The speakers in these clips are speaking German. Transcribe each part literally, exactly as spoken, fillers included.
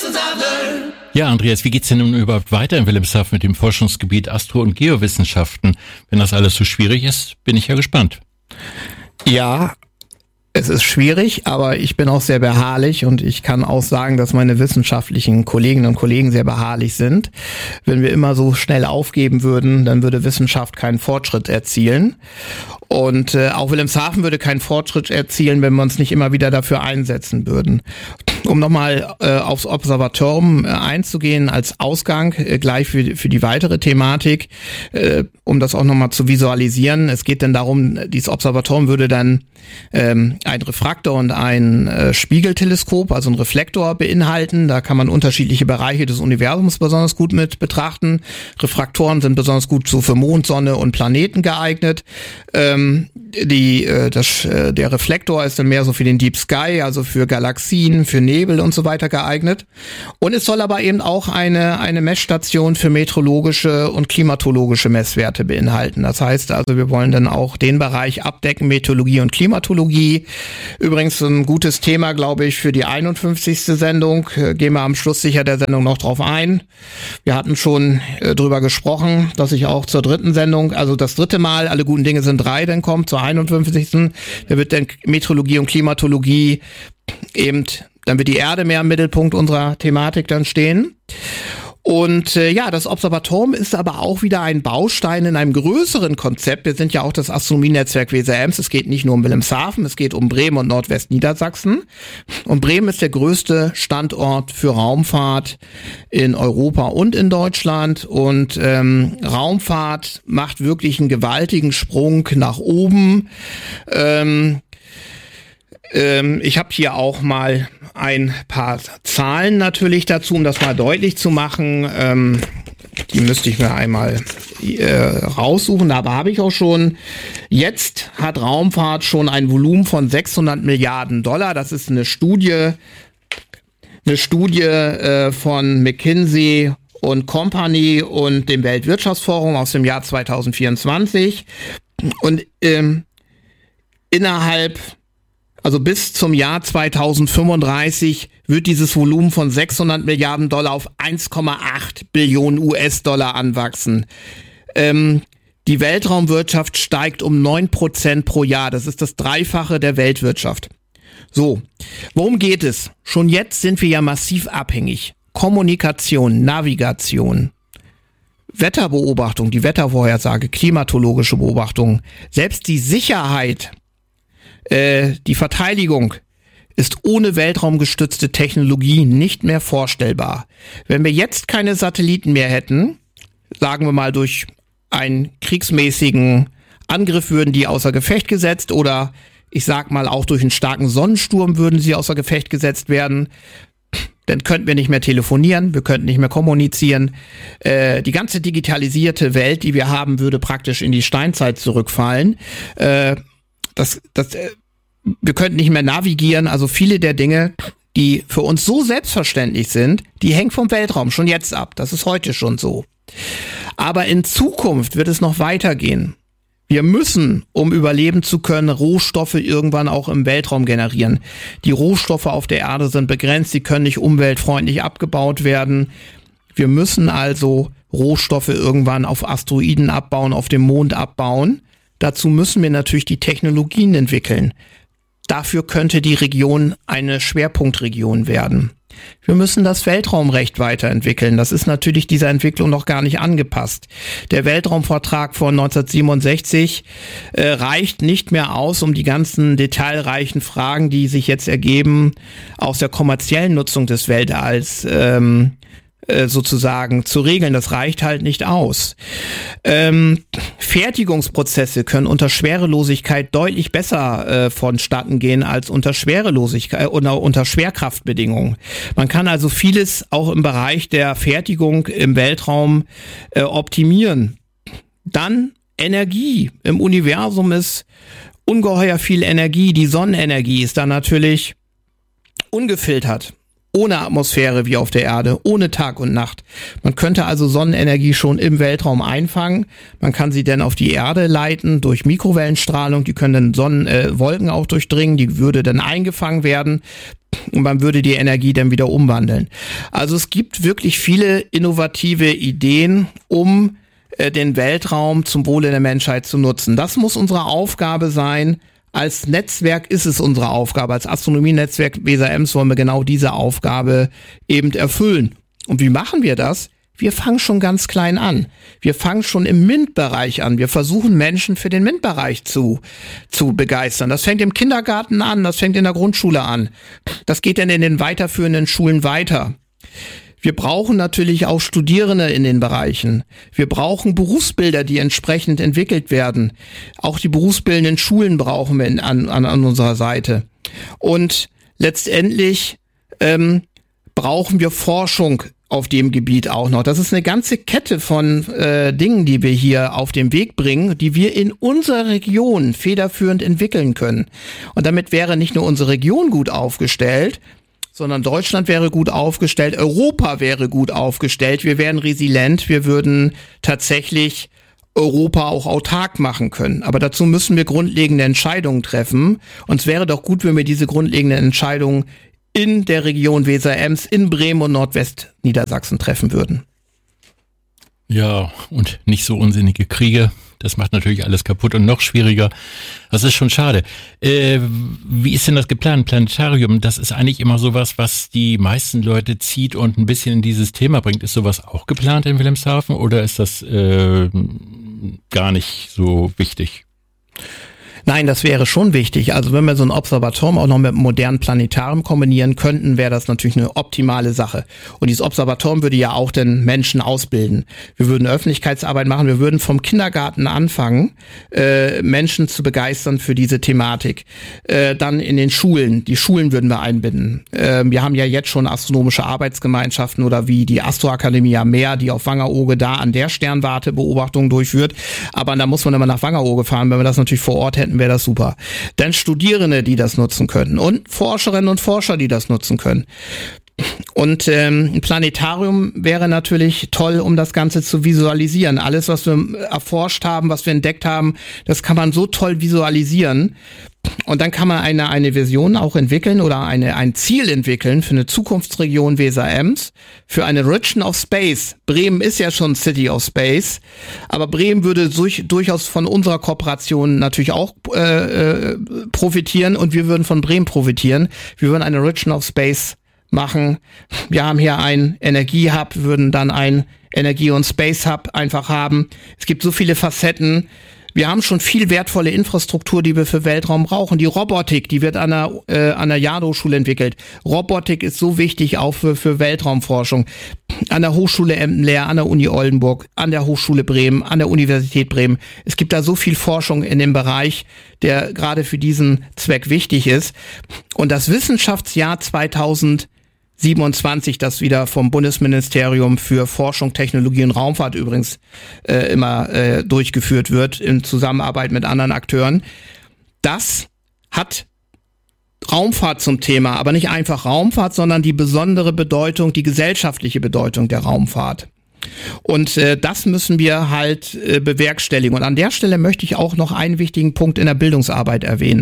Ja, Andreas, wie geht's denn nun überhaupt weiter in Wilhelmshaven mit dem Forschungsgebiet Astro- und Geowissenschaften? Wenn das alles so schwierig ist, bin ich ja gespannt. Ja, es ist schwierig, aber ich bin auch sehr beharrlich und ich kann auch sagen, dass meine wissenschaftlichen Kolleginnen und Kollegen sehr beharrlich sind. Wenn wir immer so schnell aufgeben würden, dann würde Wissenschaft keinen Fortschritt erzielen. Und äh, auch Wilhelmshaven würde keinen Fortschritt erzielen, wenn wir uns nicht immer wieder dafür einsetzen würden. Um nochmal äh, aufs Observatorium äh, einzugehen als Ausgang, äh, gleich für, für die weitere Thematik, äh, um das auch nochmal zu visualisieren. Es geht denn darum, dieses Observatorium würde dann ähm, ein Refraktor und ein äh, Spiegelteleskop, also ein Reflektor beinhalten. Da kann man unterschiedliche Bereiche des Universums besonders gut mit betrachten. Refraktoren sind besonders gut so für Mond, Sonne und Planeten geeignet. Ähm, die, äh, das, äh, der Reflektor ist dann mehr so für den Deep Sky, also für Galaxien, für Nebel und so weiter geeignet. Und es soll aber eben auch eine, eine Messstation für meteorologische und klimatologische Messwerte beinhalten. Das heißt also, wir wollen dann auch den Bereich abdecken, Meteorologie und Klimatologie. Übrigens ein gutes Thema, glaube ich, für die einundfünfzigste Sendung. Äh, gehen wir am Schluss sicher der Sendung noch drauf ein. Wir hatten schon äh, drüber gesprochen, dass ich auch zur dritten Sendung, also das dritte Mal, alle guten Dinge sind drei, dann kommt zur einundfünfzigsten Da wird dann Meteorologie und Klimatologie eben, dann wird die Erde mehr im Mittelpunkt unserer Thematik dann stehen. Und äh, ja, das Observatorium ist aber auch wieder ein Baustein in einem größeren Konzept. Wir sind ja auch das Astronomienetzwerk Weser-Ems. Es geht nicht nur um Wilhelmshaven, es geht um Bremen und Nordwestniedersachsen. Und Bremen ist der größte Standort für Raumfahrt in Europa und in Deutschland. Und ähm, Raumfahrt macht wirklich einen gewaltigen Sprung nach oben. Ähm, Ich habe hier auch mal ein paar Zahlen natürlich dazu, um das mal deutlich zu machen. Ähm, die müsste ich mir einmal äh, raussuchen, aber habe ich auch schon. Jetzt hat Raumfahrt schon ein Volumen von sechshundert Milliarden Dollar. Das ist eine Studie, eine Studie äh, von McKinsey und Company und dem Weltwirtschaftsforum aus dem Jahr zweitausendvierundzwanzig. Und ähm, innerhalb Also bis zum Jahr zweitausendfünfunddreißig wird dieses Volumen von sechshundert Milliarden Dollar auf eins Komma acht Billionen U S-Dollar anwachsen. Ähm, die Weltraumwirtschaft steigt um neun Prozent pro Jahr. Das ist das Dreifache der Weltwirtschaft. So, worum geht es? Schon jetzt sind wir ja massiv abhängig. Kommunikation, Navigation, Wetterbeobachtung, die Wettervorhersage, klimatologische Beobachtung, selbst die Sicherheit, die Verteidigung ist ohne weltraumgestützte Technologie nicht mehr vorstellbar. Wenn wir jetzt keine Satelliten mehr hätten, sagen wir mal durch einen kriegsmäßigen Angriff würden die außer Gefecht gesetzt oder ich sag mal auch durch einen starken Sonnensturm würden sie außer Gefecht gesetzt werden, dann könnten wir nicht mehr telefonieren, wir könnten nicht mehr kommunizieren. Äh, die ganze digitalisierte Welt, die wir haben, würde praktisch in die Steinzeit zurückfallen. Äh, Das, das, wir könnten nicht mehr navigieren, also viele der Dinge, die für uns so selbstverständlich sind, die hängen vom Weltraum schon jetzt ab. Das ist heute schon so. Aber in Zukunft wird es noch weitergehen. Wir müssen, um überleben zu können, Rohstoffe irgendwann auch im Weltraum generieren. Die Rohstoffe auf der Erde sind begrenzt, sie können nicht umweltfreundlich abgebaut werden. Wir müssen also Rohstoffe irgendwann auf Asteroiden abbauen, auf dem Mond abbauen. Dazu müssen wir natürlich die Technologien entwickeln. Dafür könnte die Region eine Schwerpunktregion werden. Wir müssen das Weltraumrecht weiterentwickeln. Das ist natürlich dieser Entwicklung noch gar nicht angepasst. Der Weltraumvertrag von neunzehnhundertsiebenundsechzig äh, reicht nicht mehr aus, um die ganzen detailreichen Fragen, die sich jetzt ergeben, aus der kommerziellen Nutzung des Weltalls ähm, sozusagen zu regeln. Das reicht halt nicht aus. Ähm, Fertigungsprozesse können unter Schwerelosigkeit deutlich besser äh, vonstatten gehen als unter Schwerelosigkeit oder äh, unter Schwerkraftbedingungen. Man kann also vieles auch im Bereich der Fertigung im Weltraum äh, optimieren. Dann Energie. Im Universum ist ungeheuer viel Energie. Die Sonnenenergie ist da natürlich ungefiltert. ohne Atmosphäre wie auf der Erde, ohne Tag und Nacht. Man könnte also Sonnenenergie schon im Weltraum einfangen. Man kann sie dann auf die Erde leiten durch Mikrowellenstrahlung. Die können dann Sonnenwolken äh, auch durchdringen. Die würde dann eingefangen werden. Und man würde die Energie dann wieder umwandeln. Also es gibt wirklich viele innovative Ideen, um äh, den Weltraum zum Wohle der Menschheit zu nutzen. Das muss unsere Aufgabe sein. Als Netzwerk ist es unsere Aufgabe. Als Astronomienetzwerk Weser Ems wollen wir genau diese Aufgabe eben erfüllen. Und wie machen wir das? Wir fangen schon ganz klein an. Wir fangen schon im M I N-Bereich an. Wir versuchen Menschen für den M I N-Bereich zu, zu begeistern. Das fängt im Kindergarten an, das fängt in der Grundschule an. Das geht dann in den weiterführenden Schulen weiter. Wir brauchen natürlich auch Studierende in den Bereichen. Wir brauchen Berufsbilder, die entsprechend entwickelt werden. Auch die berufsbildenden Schulen brauchen wir in, an, an, an unserer Seite. Und letztendlich ähm, brauchen wir Forschung auf dem Gebiet auch noch. Das ist eine ganze Kette von äh, Dingen, die wir hier auf den Weg bringen, die wir in unserer Region federführend entwickeln können. Und damit wäre nicht nur unsere Region gut aufgestellt, sondern Deutschland wäre gut aufgestellt, Europa wäre gut aufgestellt, wir wären resilient, wir würden tatsächlich Europa auch autark machen können. Aber dazu müssen wir grundlegende Entscheidungen treffen. Und es wäre doch gut, wenn wir diese grundlegenden Entscheidungen in der Region Weser Ems, in Bremen und Nordwestniedersachsen treffen würden. Ja, und nicht so unsinnige Kriege. Das macht natürlich alles kaputt und noch schwieriger. Das ist schon schade. Äh, wie ist denn das geplant? Planetarium, das ist eigentlich immer sowas, was die meisten Leute zieht und ein bisschen in dieses Thema bringt. Ist sowas auch geplant in Wilhelmshaven oder ist das äh, gar nicht so wichtig? Nein, das wäre schon wichtig. Also wenn wir so ein Observatorium auch noch mit einem modernen Planetarium kombinieren könnten, wäre das natürlich eine optimale Sache. Und dieses Observatorium würde ja auch den Menschen ausbilden. Wir würden Öffentlichkeitsarbeit machen, wir würden vom Kindergarten anfangen, äh, Menschen zu begeistern für diese Thematik. Äh, dann in den Schulen, die Schulen würden wir einbinden. Äh, wir haben ja jetzt schon astronomische Arbeitsgemeinschaften oder wie die Astroakademie am Meer, die auf Wangerooge da an der Sternwarte Beobachtungen durchführt. Aber da muss man immer nach Wangerooge fahren. Wenn wir das natürlich vor Ort hätten, wäre das super. Dann Studierende, die das nutzen können und Forscherinnen und Forscher, die das nutzen können. Und ähm, ein Planetarium wäre natürlich toll, um das Ganze zu visualisieren. Alles, was wir erforscht haben, was wir entdeckt haben, das kann man so toll visualisieren. Und dann kann man eine eine Vision auch entwickeln oder eine ein Ziel entwickeln für eine Zukunftsregion Weser Ems, für eine Region of Space. Bremen ist ja schon City of Space, aber Bremen würde durch, durchaus von unserer Kooperation natürlich auch äh, profitieren und wir würden von Bremen profitieren. Wir würden eine Region of Space machen. Wir haben hier ein Energiehub, würden dann ein Energie- und Space Hub einfach haben. Es gibt so viele Facetten. Wir haben schon viel wertvolle Infrastruktur, die wir für Weltraum brauchen. Die Robotik, die wird an der, äh, an der Jado-Schule entwickelt. Robotik ist so wichtig auch für, für Weltraumforschung. An der Hochschule Emden-Lehr, an der Uni Oldenburg, an der Hochschule Bremen, an der Universität Bremen. Es gibt da so viel Forschung in dem Bereich, der gerade für diesen Zweck wichtig ist. Und das Wissenschaftsjahr zweitausendsiebenundzwanzig, das wieder vom Bundesministerium für Forschung, Technologie und Raumfahrt übrigens äh, immer äh, durchgeführt wird, in Zusammenarbeit mit anderen Akteuren, das hat Raumfahrt zum Thema, aber nicht einfach Raumfahrt, sondern die besondere Bedeutung, die gesellschaftliche Bedeutung der Raumfahrt. Und äh, das müssen wir halt äh, bewerkstelligen. Und an der Stelle möchte ich auch noch einen wichtigen Punkt in der Bildungsarbeit erwähnen.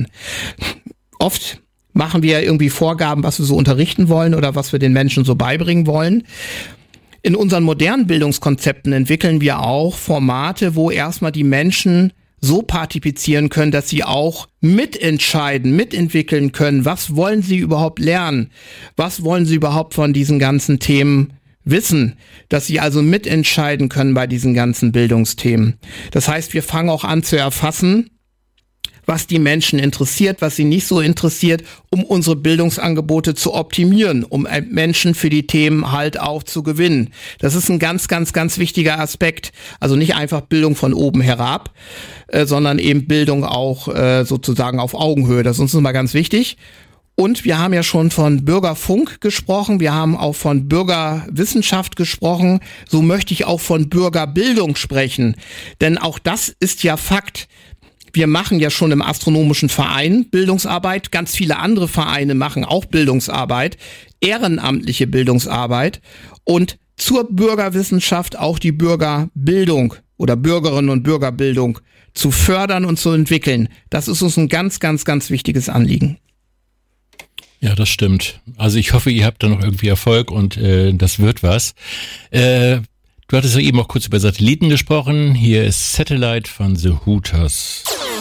Oft machen wir irgendwie Vorgaben, was wir so unterrichten wollen oder was wir den Menschen so beibringen wollen. In unseren modernen Bildungskonzepten entwickeln wir auch Formate, wo erstmal die Menschen so partizipieren können, dass sie auch mitentscheiden, mitentwickeln können. Was wollen sie überhaupt lernen? Was wollen sie überhaupt von diesen ganzen Themen wissen? Dass sie also mitentscheiden können bei diesen ganzen Bildungsthemen. Das heißt, wir fangen auch an zu erfassen, was die Menschen interessiert, was sie nicht so interessiert, um unsere Bildungsangebote zu optimieren, um Menschen für die Themen halt auch zu gewinnen. Das ist ein ganz, ganz, ganz wichtiger Aspekt. Also nicht einfach Bildung von oben herab, äh, sondern eben Bildung auch äh, sozusagen auf Augenhöhe. Das ist uns immer ganz wichtig. Und wir haben ja schon von Bürgerfunk gesprochen, wir haben auch von Bürgerwissenschaft gesprochen. So möchte ich auch von Bürgerbildung sprechen. Denn auch das ist ja Fakt. Wir machen ja schon im Astronomischen Verein Bildungsarbeit. Ganz viele andere Vereine machen auch Bildungsarbeit. ehrenamtliche Bildungsarbeit und zur Bürgerwissenschaft auch die Bürgerbildung oder Bürgerinnen und Bürgerbildung zu fördern und zu entwickeln. Das ist uns ein ganz, ganz, ganz wichtiges Anliegen. Ja, das stimmt. Also ich hoffe, ihr habt da noch irgendwie Erfolg und äh, das wird was. Äh, du hattest ja eben auch kurz über Satelliten gesprochen. Hier ist Satellite von The Hooters.